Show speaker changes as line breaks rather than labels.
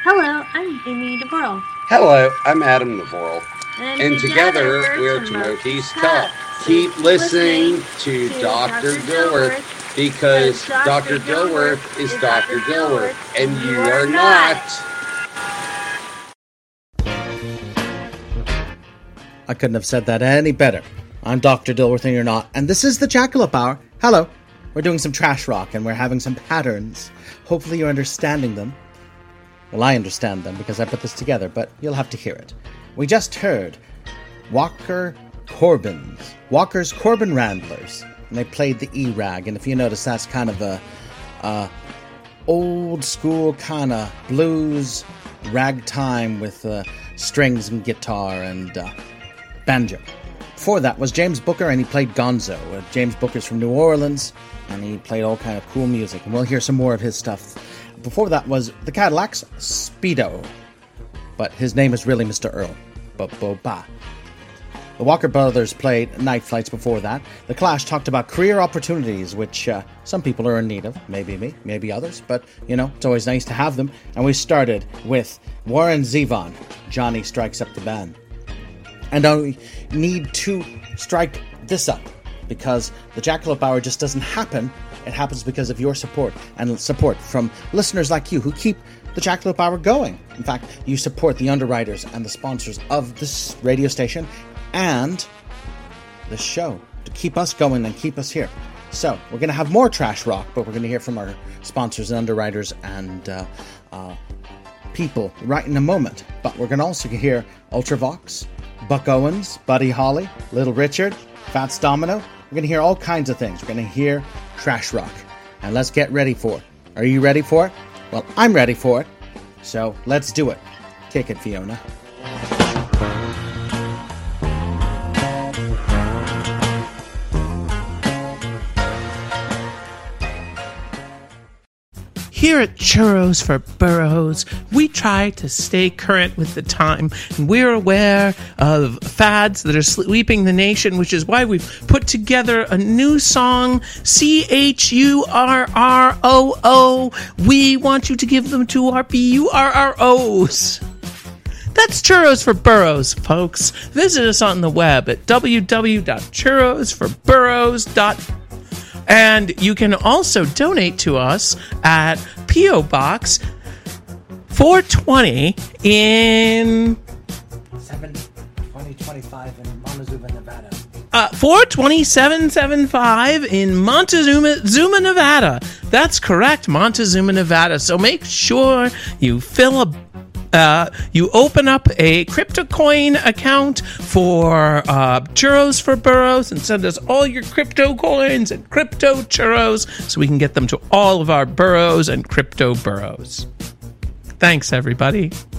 Hello, I'm Amy DeVorl.
Hello, I'm Adam Navorl.
And together we're Tomoki's Cup.
Keep listening to Dr. Dilworth because Dr. Dilworth is Dr. Dilworth and you are not.
I couldn't have said that any better. I'm Dr. Dilworth and you're not. And this is the Jackalope Hour. Hello. We're doing some trash rock and we're having some patterns. Hopefully you're understanding them. Well, I understand them because I put this together, but you'll have to hear it. We just heard Walker's Corbin Ramblers, and they played the E-Rag, and if you notice, that's kind of a old school kind of blues ragtime with strings and guitar and banjo. Before that was James Booker, and he played Gonzo. James Booker's from New Orleans, and he played all kind of cool music, and we'll hear some more of his stuff. Before that was the Cadillacs, Speedo, but his name is really Mr. Earl. Ba-bo-ba. The Walker Brothers played Night Flights before that. The Clash talked about career opportunities, which some people are in need of. Maybe me, maybe others, but, you know, it's always nice to have them. And we started with Warren Zevon, Johnny Strikes Up the Band. And I need to strike this up, because the Jackalope Hour just doesn't happen. It happens because of your support, and support from listeners like you who keep the Jackalope Hour going. In fact, you support the underwriters and the sponsors of this radio station and the show to keep us going and keep us here. So, we're going to have more trash rock, but we're going to hear from our sponsors and underwriters and people right in a moment. But we're going to also hear Ultravox, Buck Owens, Buddy Holly, Little Richard, Fats Domino. We're going to hear all kinds of things. We're going to hear trash rock. And let's get ready for it. Are you ready for it? Well, I'm ready for it. So let's do it. Kick it, Fiona.
Here at Churros for Burros, we try to stay current with the time, and we're aware of fads that are sweeping the nation, which is why we've put together a new song, CHURROO. We want you to give them to our BURROs. That's Churros for Burros, folks. Visit us on the web at www.churrosforburros.com. And you can also donate to us at P.O. Box 420 in
2025 in Montezuma, Nevada.
42775 in Montezuma, Nevada. That's correct, Montezuma, Nevada. So make sure you you open up a CryptoCoin account for Churros for Burros and send us all your crypto coins and crypto churros so we can get them to all of our burros and crypto burros. Thanks, everybody.